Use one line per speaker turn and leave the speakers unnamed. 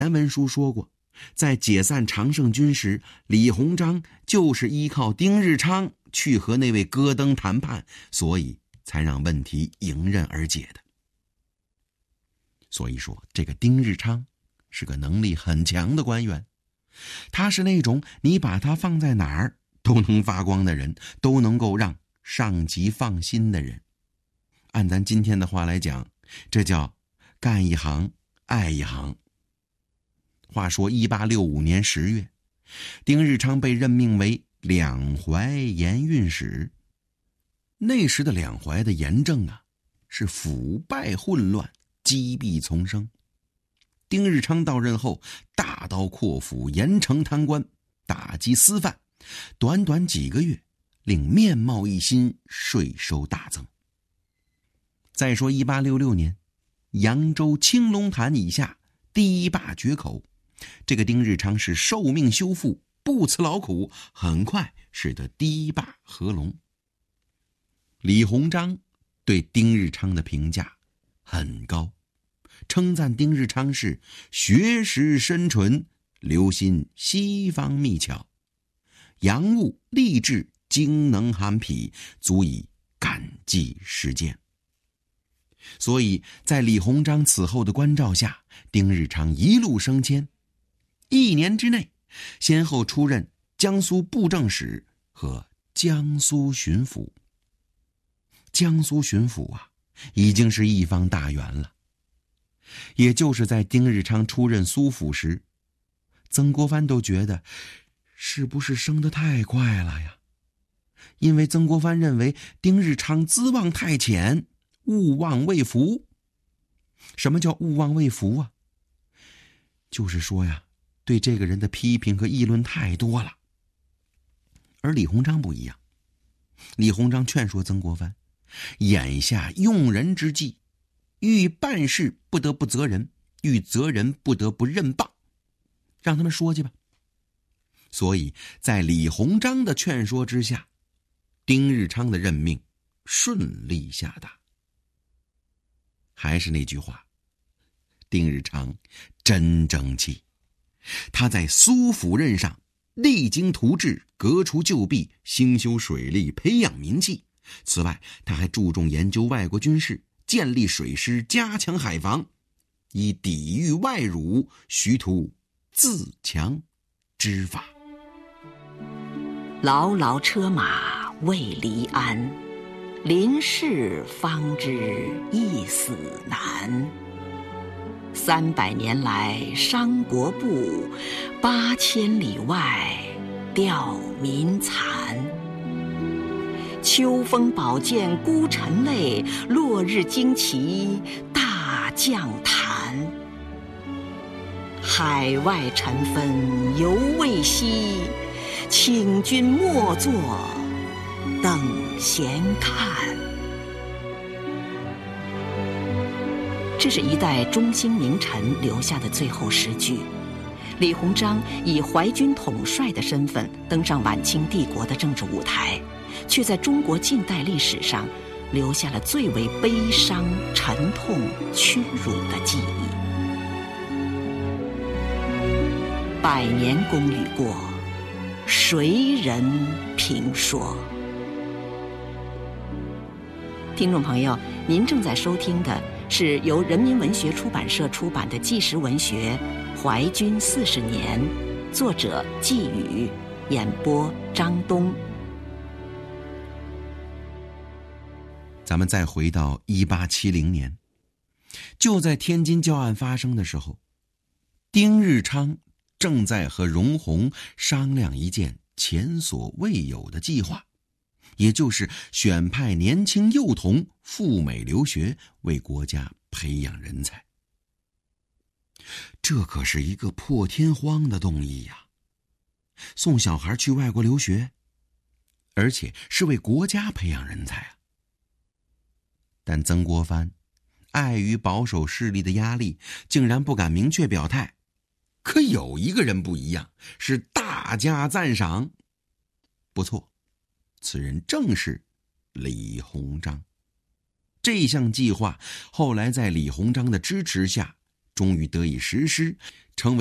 前文书说过，在解散常胜军时，李鸿章就是依靠丁日昌去和那位戈登谈判，所以才让问题迎刃而解的。所以说，这个丁日昌是个能力很强的官员，他是那种你把他放在哪儿都能发光的人，都能够让上级放心的人。按咱今天的话来讲，这叫干一行爱一行。话说1865年10月，丁日昌被任命为两淮盐运使。那时的两淮的盐政啊，是腐败混乱，积弊丛生。丁日昌到任后，大刀阔斧，严惩贪官，打击私贩，短短几个月，令面貌一新，税收大增。再说1866年，扬州青龙潭以下堤坝决口，这个丁日昌是受命修复，不辞劳苦，很快使得堤坝合龙。李鸿章对丁日昌的评价很高，称赞丁日昌是学识深纯，留心西方秘巧，洋务励志，精能含痞，足以感激世间。所以在李鸿章此后的关照下，丁日昌一路升迁，1年之内先后出任江苏布政使和江苏巡抚。江苏巡抚啊，已经是一方大员了。也就是在丁日昌出任苏府时，曾国藩都觉得是不是升得太快了呀？因为曾国藩认为丁日昌资望太浅，勿忘未服。什么叫勿忘未服啊？就是说呀，对这个人的批评和议论太多了。而李鸿章不一样，李鸿章劝说曾国藩，眼下用人之际，欲办事不得不责人，欲责人不得不任棒，让他们说去吧。所以在李鸿章的劝说之下，丁日昌的任命顺利下达。还是那句话，丁日昌真争气。他在苏府任上励精图治，革除旧弊，兴修水利，培养民气。此外，他还注重研究外国军事，建立水师，加强海防，以抵御外辱，徐图自强之法。
牢牢车马未离鞍，临事方知一死难。300年来伤国不，8000里外吊民残。秋风宝剑孤臣泪，落日旌旗大将坛。海外尘纷犹未息，请君莫作等闲看。这是一代中兴名臣留下的最后诗句。李鸿章以淮军统帅的身份登上晚清帝国的政治舞台，却在中国近代历史上留下了最为悲伤、沉痛、屈辱的记忆。100年功与过，谁人评说？听众朋友，您正在收听的是由人民文学出版社出版的纪实文学《淮军40年》，作者季宇，演播张东。
咱们再回到1870年，就在天津教案发生的时候，丁日昌正在和荣闳商量一件前所未有的计划，也就是选派年轻幼童赴美留学，为国家培养人才。这可是一个破天荒的动议呀！送小孩去外国留学，而且是为国家培养人才啊！但曾国藩碍于保守势力的压力，竟然不敢明确表态。可有一个人不一样，是大加赞赏。不错，此人正是李鸿章。这项计划后来在李鸿章的支持下终于得以实施，成为